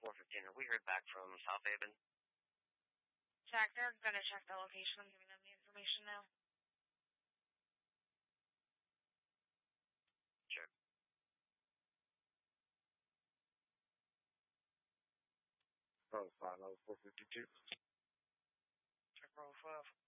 415. We heard back from South Haven. Jack, they're going to check the location. I'm giving them the information now. Sure. Oh, 50452. Check roll 12.